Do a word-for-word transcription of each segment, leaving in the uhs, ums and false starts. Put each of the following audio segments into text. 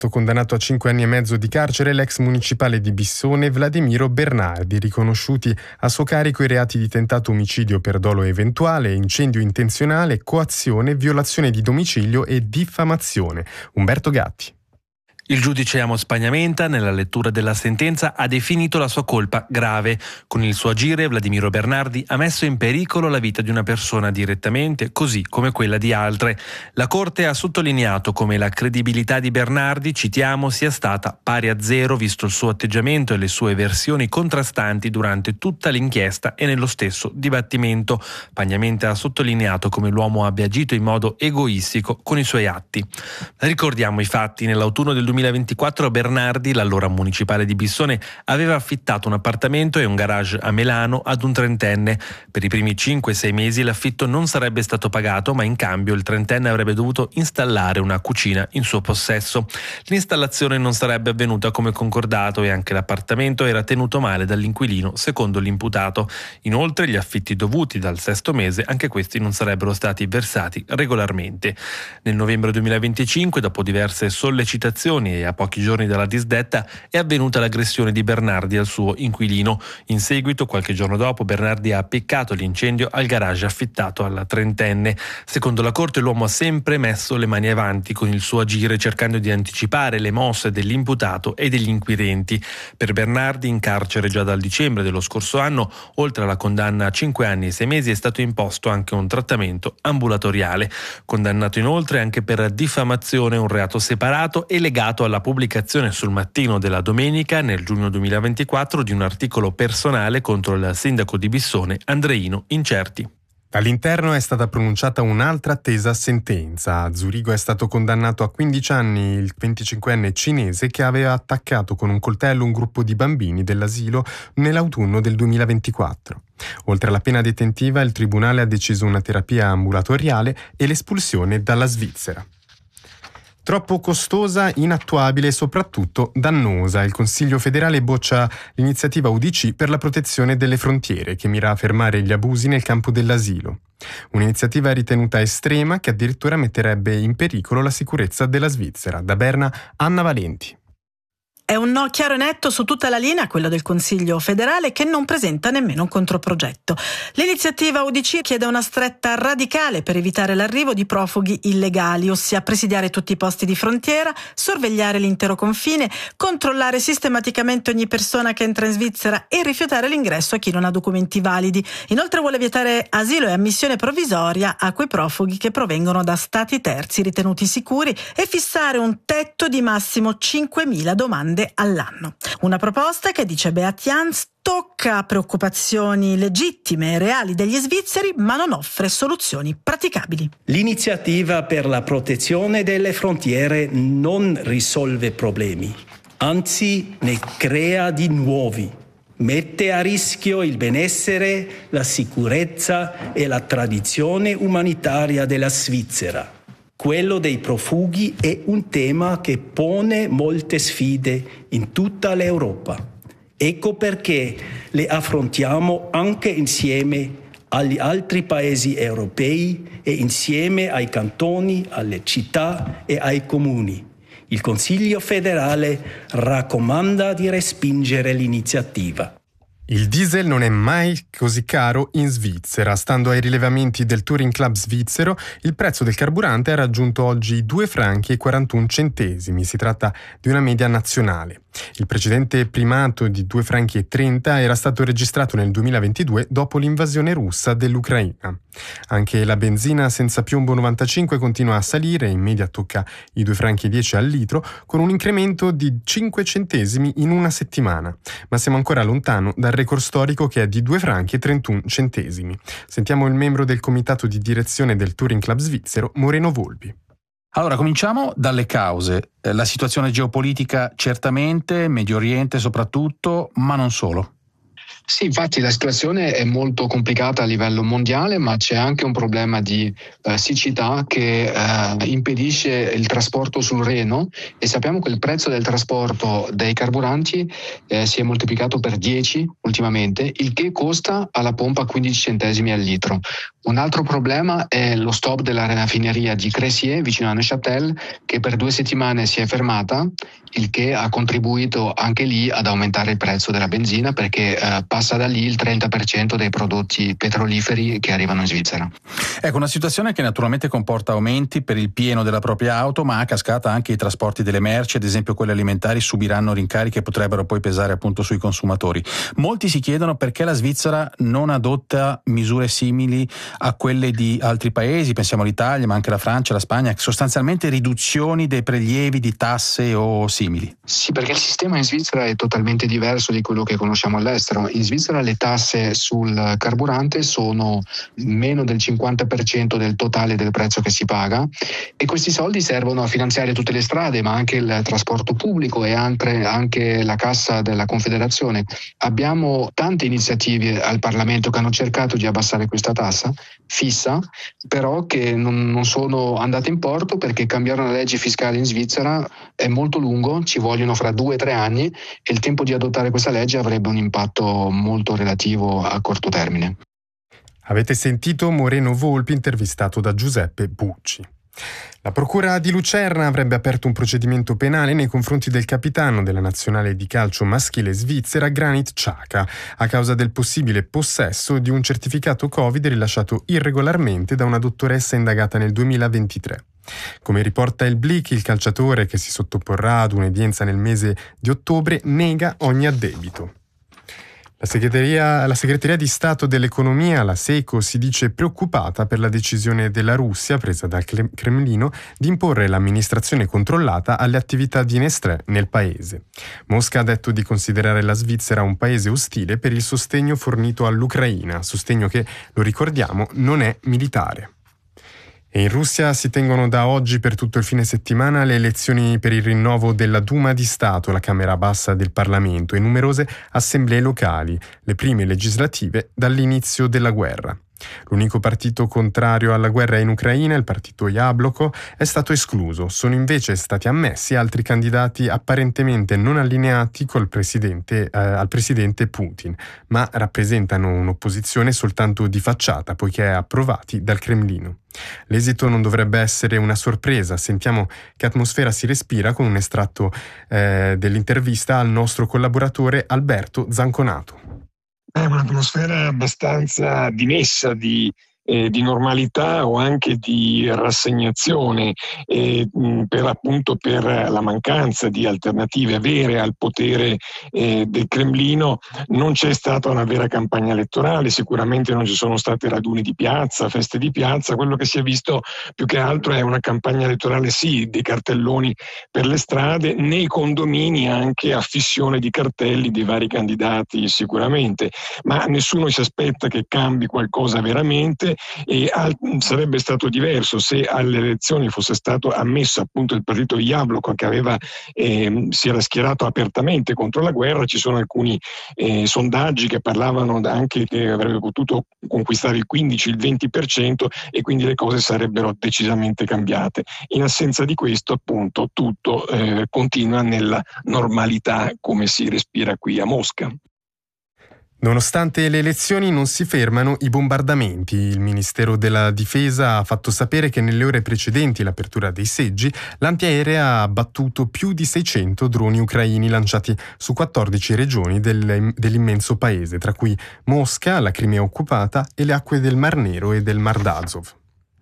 Condannato a cinque anni e mezzo di carcere l'ex municipale di Bissone Vladimiro Bernardi, riconosciuti a suo carico i reati di tentato omicidio per dolo eventuale, incendio intenzionale, coazione, violazione di domicilio e diffamazione. Umberto Gatti. Il giudice Amos Pagnamenta, nella lettura della sentenza, ha definito la sua colpa grave. Con il suo agire, Vladimiro Bernardi ha messo in pericolo la vita di una persona direttamente, così come quella di altre. La Corte ha sottolineato come la credibilità di Bernardi, citiamo, sia stata pari a zero, visto il suo atteggiamento e le sue versioni contrastanti durante tutta l'inchiesta e nello stesso dibattimento. Pagnamenta ha sottolineato come l'uomo abbia agito in modo egoistico con i suoi atti. Ricordiamo i fatti. Nell'autunno del duemilaventiquattro Bernardi, l'allora municipale di Bissone, aveva affittato un appartamento e un garage a Melano ad un trentenne. Per i primi cinque sei mesi l'affitto non sarebbe stato pagato, ma in cambio il trentenne avrebbe dovuto installare una cucina in suo possesso. L'installazione non sarebbe avvenuta come concordato e anche l'appartamento era tenuto male dall'inquilino, secondo l'imputato. Inoltre gli affitti dovuti dal sesto mese, anche questi non sarebbero stati versati regolarmente. Nel novembre duemilaventicinque, dopo diverse sollecitazioni e a pochi giorni dalla disdetta, è avvenuta l'aggressione di Bernardi al suo inquilino. In seguito, qualche giorno dopo, Bernardi ha appiccato l'incendio al garage affittato alla trentenne. Secondo la Corte, l'uomo ha sempre messo le mani avanti con il suo agire, cercando di anticipare le mosse dell'imputato e degli inquirenti. Per Bernardi, in carcere già dal dicembre dello scorso anno, oltre alla condanna a cinque anni e sei mesi, è stato imposto anche un trattamento ambulatoriale. Condannato inoltre anche per diffamazione, un reato separato e legato alla pubblicazione sul Mattino della domenica, nel giugno duemilaventiquattro, di un articolo personale contro il sindaco di Bissone, Andreino Incerti. All'interno è stata pronunciata un'altra attesa sentenza. A Zurigo è stato condannato a quindici anni il venticinquenne cinese che aveva attaccato con un coltello un gruppo di bambini dell'asilo nell'autunno del duemilaventiquattro. Oltre alla pena detentiva, il tribunale ha deciso una terapia ambulatoriale e l'espulsione dalla Svizzera. Troppo costosa, inattuabile e soprattutto dannosa. Il Consiglio federale boccia l'iniziativa U D C per la protezione delle frontiere, che mira a fermare gli abusi nel campo dell'asilo. Un'iniziativa ritenuta estrema che addirittura metterebbe in pericolo la sicurezza della Svizzera. Da Berna, Anna Valenti. È un no chiaro e netto su tutta la linea, quello del Consiglio federale, che non presenta nemmeno un controprogetto. L'iniziativa U D C chiede una stretta radicale per evitare l'arrivo di profughi illegali, ossia presidiare tutti i posti di frontiera, sorvegliare l'intero confine, controllare sistematicamente ogni persona che entra in Svizzera e rifiutare l'ingresso a chi non ha documenti validi. Inoltre vuole vietare asilo e ammissione provvisoria a quei profughi che provengono da stati terzi ritenuti sicuri e fissare un tetto di massimo cinquemila domande all'anno. Una proposta che, dice Beat Jans, tocca preoccupazioni legittime e reali degli svizzeri, ma non offre soluzioni praticabili. L'iniziativa per la protezione delle frontiere non risolve problemi, anzi ne crea di nuovi. Mette a rischio il benessere, la sicurezza e la tradizione umanitaria della Svizzera. Quello dei profughi è un tema che pone molte sfide in tutta l'Europa. Ecco perché le affrontiamo anche insieme agli altri paesi europei e insieme ai cantoni, alle città e ai comuni. Il Consiglio federale raccomanda di respingere l'iniziativa. Il diesel non è mai così caro in Svizzera. Stando ai rilevamenti del Touring Club svizzero, il prezzo del carburante ha raggiunto oggi due franchi e quarantuno centesimi. Si tratta di una media nazionale. Il precedente primato di due franchi e trenta era stato registrato nel duemilaventidue dopo l'invasione russa dell'Ucraina. Anche la benzina senza piombo novantacinque continua a salire, in media tocca i due franchi e dieci al litro, con un incremento di cinque centesimi in una settimana. Ma siamo ancora lontano dal record storico che è di due franchi e trentuno centesimi. Sentiamo il membro del comitato di direzione del Touring Club svizzero, Moreno Volpi. Allora, cominciamo dalle cause. La situazione geopolitica certamente, Medio Oriente soprattutto, ma non solo. Sì, infatti la situazione è molto complicata a livello mondiale, ma c'è anche un problema di eh, siccità che eh, impedisce il trasporto sul Reno, e sappiamo che il prezzo del trasporto dei carburanti eh, si è moltiplicato per dieci ultimamente, il che costa alla pompa quindici centesimi al litro. Un altro problema è lo stop della raffineria di Cressier vicino a Neuchâtel, che per due settimane si è fermata, il che ha contribuito anche lì ad aumentare il prezzo della benzina, perché eh, passa da lì il trenta per cento dei prodotti petroliferi che arrivano in Svizzera. Ecco, una situazione che naturalmente comporta aumenti per il pieno della propria auto, ma a cascata anche i trasporti delle merci, ad esempio quelle alimentari, subiranno rincari che potrebbero poi pesare appunto sui consumatori. Molti si chiedono perché la Svizzera non adotta misure simili a quelle di altri paesi, pensiamo all'Italia, ma anche alla Francia, la Spagna, sostanzialmente riduzioni dei prelievi di tasse o simili. Sì, perché il sistema in Svizzera è totalmente diverso di quello che conosciamo all'estero. In Svizzera le tasse sul carburante sono meno del cinquanta per cento del totale del prezzo che si paga, e questi soldi servono a finanziare tutte le strade, ma anche il trasporto pubblico e anche, anche la cassa della Confederazione. Abbiamo tante iniziative al Parlamento che hanno cercato di abbassare questa tassa fissa, però che non, non sono andate in porto, perché cambiare una legge fiscale in Svizzera è molto lungo, ci vogliono fra due o tre anni, e il tempo di adottare questa legge avrebbe un impatto molto relativo a corto termine. Avete sentito Moreno Volpi intervistato da Giuseppe Bucci. La procura di Lucerna avrebbe aperto un procedimento penale nei confronti del capitano della nazionale di calcio maschile svizzera Granit Xhaka a causa del possibile possesso di un certificato Covid rilasciato irregolarmente da una dottoressa indagata nel duemilaventitré. Come riporta il Blick, il calciatore, che si sottoporrà ad un'udienza nel mese di ottobre, nega ogni addebito. La segreteria, la segreteria di Stato dell'Economia, la SECO, si dice preoccupata per la decisione della Russia, presa dal Cremlino, di imporre l'amministrazione controllata alle attività di Nestlé nel paese. Mosca ha detto di considerare la Svizzera un paese ostile per il sostegno fornito all'Ucraina, sostegno che, lo ricordiamo, non è militare. E in Russia si tengono da oggi per tutto il fine settimana le elezioni per il rinnovo della Duma di Stato, la Camera Bassa del Parlamento, e numerose assemblee locali, le prime legislative dall'inizio della guerra. L'unico partito contrario alla guerra in Ucraina, il partito Jabloko, è stato escluso. Sono invece stati ammessi altri candidati apparentemente non allineati col presidente, eh, al presidente Putin, ma rappresentano un'opposizione soltanto di facciata, poiché approvati dal Cremlino. L'esito non dovrebbe essere una sorpresa. Sentiamo che atmosfera si respira con un estratto eh, dell'intervista al nostro collaboratore Alberto Zanconato. È un'atmosfera abbastanza dimessa di, eh, di normalità o anche di rassegnazione eh, per appunto per la mancanza di alternative vere al potere eh, del Cremlino. Non c'è stata una vera campagna elettorale, sicuramente non ci sono state raduni di piazza, feste di piazza. Quello che si è visto più che altro è una campagna elettorale, sì, dei cartelloni per le strade, nei condomini anche affissione di cartelli dei vari candidati sicuramente, ma nessuno si aspetta che cambi qualcosa veramente, e al, sarebbe stato diverso se alle elezioni fosse stato ammesso appunto il partito Jabloko, che aveva eh, si era schierato apertamente contro la guerra. Ci sono alcuni eh, sondaggi che parlavano anche che avrebbe potuto conquistare il quindici, il venti per cento, e quindi le cose sarebbero decisamente cambiate. In assenza di questo appunto tutto eh, continua nella normalità come si respira qui a Mosca. Nonostante le elezioni non si fermano i bombardamenti. Il Ministero della Difesa ha fatto sapere che nelle ore precedenti l'apertura dei seggi, l'antiaerea ha abbattuto più di seicento droni ucraini lanciati su quattordici regioni del, dell'immenso paese, tra cui Mosca, la Crimea occupata e le acque del Mar Nero e del Mar d'Azov.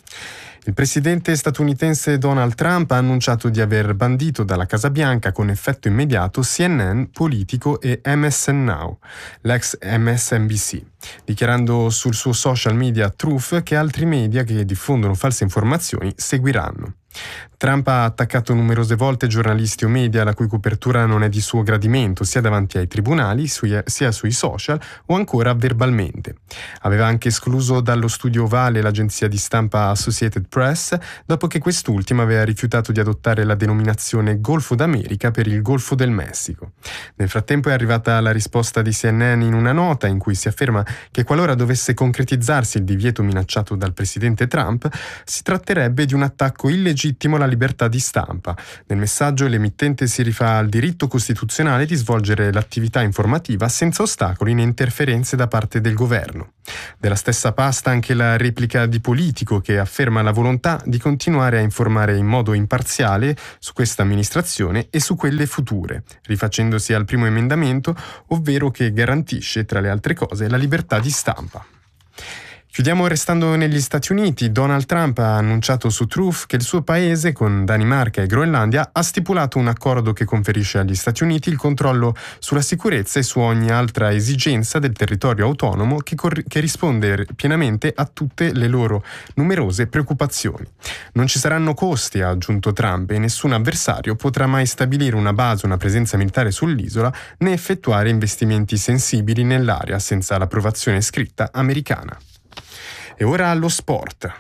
Il presidente statunitense Donald Trump ha annunciato di aver bandito dalla Casa Bianca con effetto immediato C N N, Politico e M S N Now, l'ex M S N B C, dichiarando sul suo social media Truth che altri media che diffondono false informazioni seguiranno. Trump ha attaccato numerose volte giornalisti o media la cui copertura non è di suo gradimento, sia davanti ai tribunali, sia sui social o ancora verbalmente. Aveva anche escluso dallo studio ovale l'agenzia di stampa Associated Press, dopo che quest'ultima aveva rifiutato di adottare la denominazione Golfo d'America per il Golfo del Messico. Nel frattempo è arrivata la risposta di C N N in una nota in cui si afferma che qualora dovesse concretizzarsi il divieto minacciato dal presidente Trump, si tratterebbe di un attacco illegittimo alla libertà di stampa. Nel messaggio l'emittente si rifà al diritto costituzionale di svolgere l'attività informativa senza ostacoli né interferenze da parte del governo. Della stessa pasta anche la replica di Politico, che afferma la volontà di continuare a informare in modo imparziale su questa amministrazione e su quelle future, rifacendosi al primo emendamento, ovvero che garantisce, tra le altre cose, la libertà di stampa. Chiudiamo restando negli Stati Uniti. Donald Trump ha annunciato su Truth che il suo paese, con Danimarca e Groenlandia, ha stipulato un accordo che conferisce agli Stati Uniti il controllo sulla sicurezza e su ogni altra esigenza del territorio autonomo che, cor- che risponde pienamente a tutte le loro numerose preoccupazioni. Non ci saranno costi, ha aggiunto Trump, e nessun avversario potrà mai stabilire una base o una presenza militare sull'isola né effettuare investimenti sensibili nell'area senza l'approvazione scritta americana. E ora allo sport.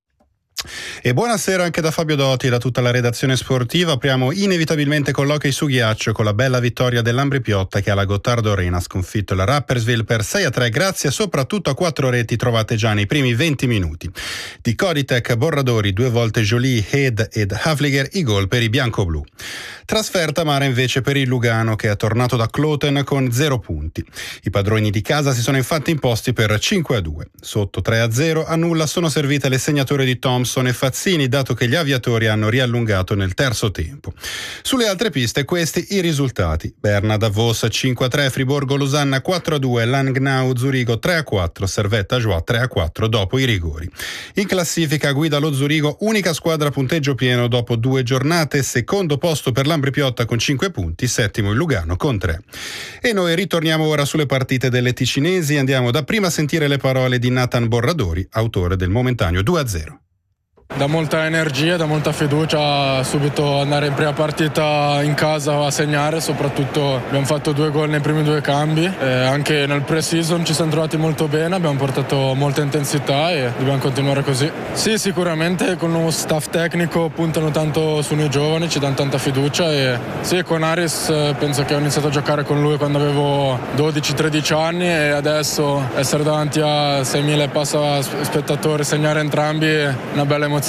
E buonasera anche da Fabio Dotti e da tutta la redazione sportiva. Apriamo inevitabilmente con l'hockey su ghiaccio, con la bella vittoria dell'Ambri Piotta che alla Gottardo Arena ha sconfitto la Rapperswil per sei a tre, grazie soprattutto a quattro reti trovate già nei primi venti minuti. Di Koditech, Borradori, due volte Jolie, Head ed Havliger i gol per i bianco-blu. Trasferta amara invece per il Lugano, che è tornato da Kloten con zero punti. I padroni di casa si sono infatti imposti per cinque a due. Sotto tre a zero a nulla sono servite le segnature di Thompson e Fazzini, dato che gli aviatori hanno riallungato nel terzo tempo. Sulle altre piste questi i risultati: Berna Davos cinque a tre, Friburgo Losanna quattro a due, Langnau Zurigo tre a quattro, Servetta Joie tre a quattro dopo i rigori. In classifica guida lo Zurigo, unica squadra a punteggio pieno dopo due giornate, secondo posto per l'Ambri Piotta con cinque punti, settimo il Lugano con tre. E noi ritorniamo ora sulle partite delle ticinesi, andiamo da prima a sentire le parole di Nathan Borradori, autore del momentaneo due a zero. Da molta energia, da molta fiducia, subito andare in prima partita in casa a segnare, soprattutto abbiamo fatto due gol nei primi due cambi, e anche nel pre-season ci siamo trovati molto bene, abbiamo portato molta intensità e dobbiamo continuare così. Sì, sicuramente con il nuovo staff tecnico puntano tanto su noi giovani, ci danno tanta fiducia e sì, con Aris penso che ho iniziato a giocare con lui quando avevo dodici tredici anni e adesso essere davanti a seimila e passa spettatori, segnare entrambi è una bella emozione.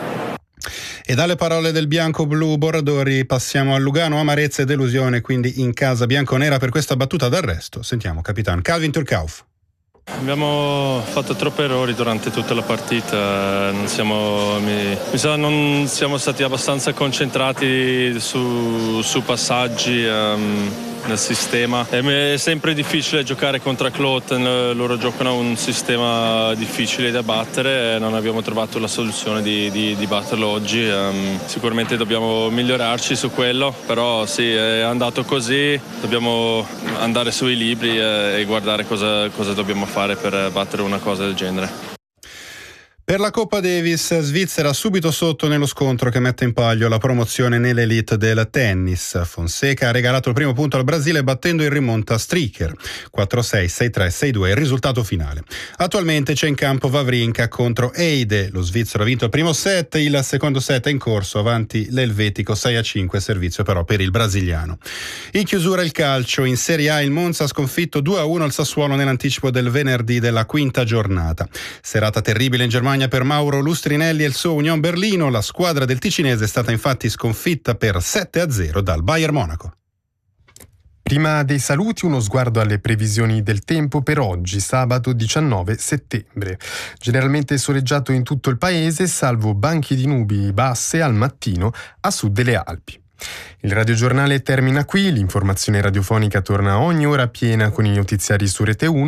E dalle parole del bianco-blu Borradori passiamo a Lugano, amarezza e delusione, quindi in casa bianconera per questa battuta d'arresto. Sentiamo capitano Calvin Turkauf. Abbiamo fatto troppi errori durante tutta la partita, non siamo, mi, mi sa, non siamo stati abbastanza concentrati su, su passaggi um, nel sistema. È sempre difficile giocare contro Kloten, loro giocano un sistema difficile da battere e non abbiamo trovato la soluzione di, di, di batterlo oggi. Um, sicuramente dobbiamo migliorarci su quello, però sì, è andato così, dobbiamo andare sui libri e, e guardare cosa, cosa dobbiamo fare per battere una cosa del genere. Per la Coppa Davis, Svizzera subito sotto nello scontro che mette in palio la promozione nell'elite del tennis. Fonseca ha regalato il primo punto al Brasile battendo in rimonta Stricker. quattro a sei, sei a tre, sei a due il risultato finale. Attualmente c'è in campo Wawrinka contro Eide. Lo svizzero ha vinto il primo set, il secondo set è in corso, avanti l'elvetico sei a cinque, servizio però per il brasiliano. In chiusura il calcio, in Serie A il Monza ha sconfitto due a uno il Sassuolo nell'anticipo del venerdì della quinta giornata. Serata terribile in Germania per Mauro Lustrinelli e il suo Union Berlino. La squadra del ticinese è stata infatti sconfitta per sette a zero dal Bayern Monaco. Prima dei saluti, uno sguardo alle previsioni del tempo per oggi, sabato diciannove settembre. Generalmente soleggiato in tutto il paese, salvo banchi di nubi basse al mattino a sud delle Alpi. Il radiogiornale termina qui, l'informazione radiofonica torna ogni ora piena con i notiziari su Rete uno.